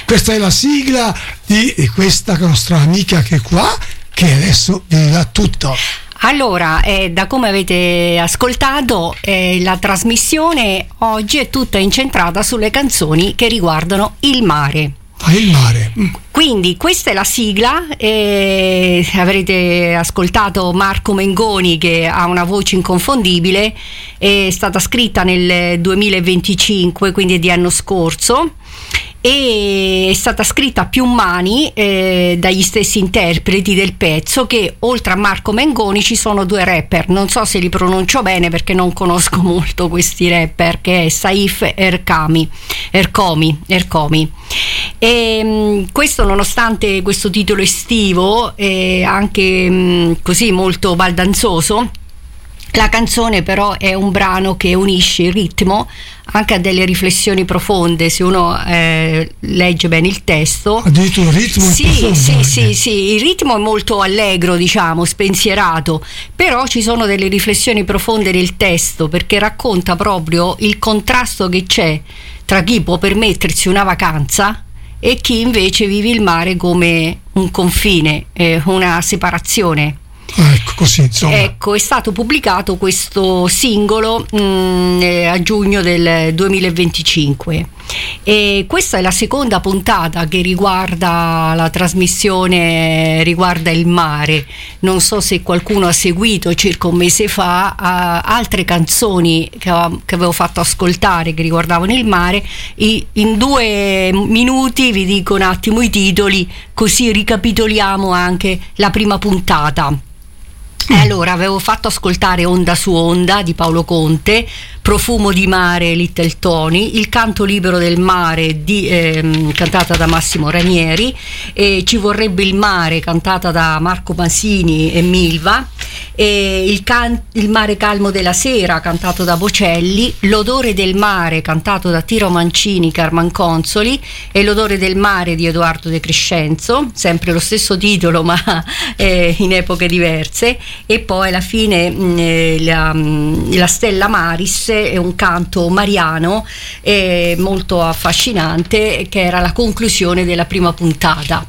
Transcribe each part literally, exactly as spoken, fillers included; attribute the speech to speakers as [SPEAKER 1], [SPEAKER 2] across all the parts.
[SPEAKER 1] Questa è la sigla di, di questa nostra amica che è qua, che adesso vi dirà tutto.
[SPEAKER 2] Allora, eh, da come avete ascoltato, eh, la trasmissione oggi è tutta incentrata sulle canzoni che riguardano il mare.
[SPEAKER 1] Ah, il mare. Mm.
[SPEAKER 2] Quindi questa è la sigla, eh, avrete ascoltato Marco Mengoni, che ha una voce inconfondibile, è stata scritta nel duemilaventicinque, quindi di anno scorso, e è stata scritta a più mani eh, dagli stessi interpreti del pezzo, che oltre a Marco Mengoni ci sono due rapper, non so se li pronuncio bene perché non conosco molto questi rapper, che è Saif Erkami Ercomi Ercomi e mh, questo, nonostante questo titolo estivo e anche mh, così molto baldanzoso, la canzone però è un brano che unisce il ritmo anche a delle riflessioni profonde. Se uno eh, legge bene il testo,
[SPEAKER 1] addirittura il ritmo
[SPEAKER 2] sì,
[SPEAKER 1] è profondo,
[SPEAKER 2] sì, sì, sì, il ritmo è molto allegro, diciamo, spensierato, però ci sono delle riflessioni profonde nel testo, perché racconta proprio il contrasto che c'è tra chi può permettersi una vacanza e chi invece vive il mare come un confine, eh, una separazione.
[SPEAKER 1] Ecco, così, insomma.
[SPEAKER 2] Ecco, è stato pubblicato questo singolo mh, eh, a giugno del duemilaventicinque, e questa è la seconda puntata che riguarda la trasmissione riguarda il mare. Non so se qualcuno ha seguito circa un mese fa uh, altre canzoni che, che avevo fatto ascoltare che riguardavano il mare. I, in due minuti vi dico un attimo i titoli, così ricapitoliamo anche la prima puntata. Allora, avevo fatto ascoltare Onda su Onda di Paolo Conte, Profumo di mare, Little Tony, Il canto libero del mare di, ehm, cantata da Massimo Ranieri, e Ci vorrebbe il mare, cantata da Marco Masini e Milva, e il, can- il mare calmo della sera, cantato da Bocelli, L'odore del mare, cantato da Tiro Mancini, Carman Consoli, e L'odore del mare di Edoardo De Crescenzo, sempre lo stesso titolo ma eh, in epoche diverse. E poi alla fine mh, la, mh, la Stella Maris è un canto mariano eh, molto affascinante, che era la conclusione della prima puntata.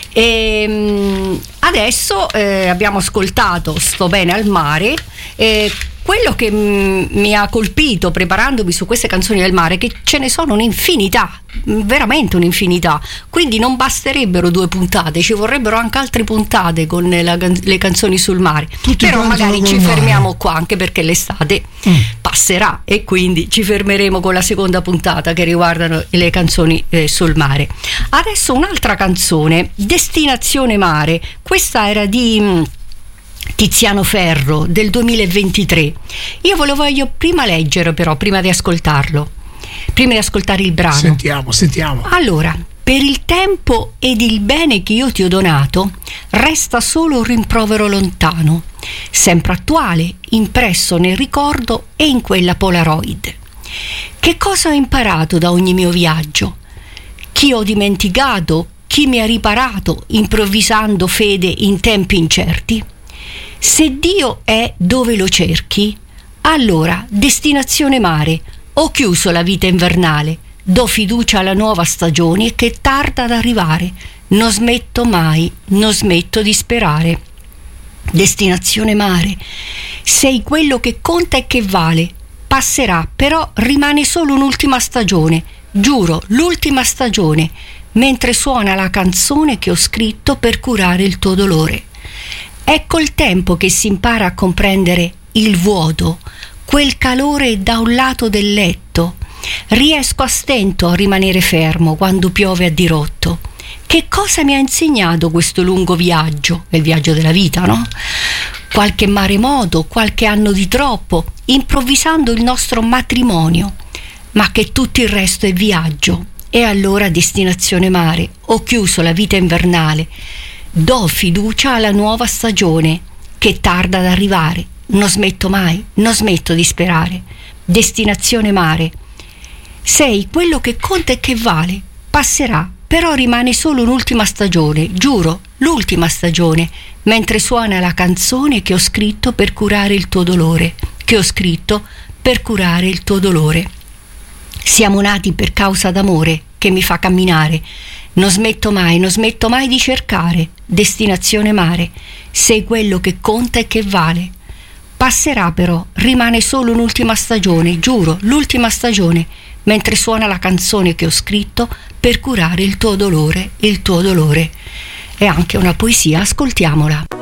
[SPEAKER 2] E, mh, adesso eh, abbiamo ascoltato Sto bene al mare. eh, Quello che m- mi ha colpito preparandomi su queste canzoni del mare è che ce ne sono un'infinità, veramente un'infinità, quindi non basterebbero due puntate, ci vorrebbero anche altre puntate con la, le canzoni sul mare. Tutti però magari ci fermiamo qua, anche perché l'estate mm. passerà e quindi ci fermeremo con la seconda puntata che riguardano le canzoni eh, sul mare. Adesso un'altra canzone, Destinazione Mare. Questa era di mh, Tiziano Ferro del duemilaventitré. Io ve lo voglio prima leggere, però prima di ascoltarlo, prima di ascoltare il brano.
[SPEAKER 1] Sentiamo, sentiamo.
[SPEAKER 2] Allora, per il tempo ed il bene che io ti ho donato, resta solo un rimprovero lontano, sempre attuale, impresso nel ricordo e in quella Polaroid. Che cosa ho imparato da ogni mio viaggio? Chi ho dimenticato? Chi mi ha riparato, improvvisando fede in tempi incerti? Se Dio è dove lo cerchi, allora destinazione mare, ho chiuso la vita invernale, do fiducia alla nuova stagione che tarda ad arrivare, non smetto mai, non smetto di sperare. Destinazione mare, sei quello che conta e che vale, passerà, però rimane solo un'ultima stagione, giuro, l'ultima stagione, mentre suona la canzone che ho scritto per curare il tuo dolore. È col tempo che si impara a comprendere il vuoto, quel calore da un lato del letto. Riesco a stento a rimanere fermo quando piove a dirotto. Che cosa mi ha insegnato questo lungo viaggio? È il viaggio della vita, no? Qualche maremoto, qualche anno di troppo, improvvisando il nostro matrimonio. Ma che tutto il resto è viaggio. E allora destinazione mare, ho chiuso la vita invernale. Do fiducia alla nuova stagione che tarda ad arrivare, non smetto mai, non smetto di sperare. Destinazione mare, sei quello che conta e che vale, passerà, però rimane solo un'ultima stagione, giuro, l'ultima stagione, mentre suona la canzone che ho scritto per curare il tuo dolore, che ho scritto per curare il tuo dolore. Siamo nati per causa d'amore, che mi fa camminare. Non smetto mai, non smetto mai di cercare. Destinazione mare, sei quello che conta e che vale. Passerà però, rimane solo un'ultima stagione, giuro, l'ultima stagione, mentre suona la canzone che ho scritto per curare il tuo dolore, il tuo dolore. È anche una poesia, ascoltiamola.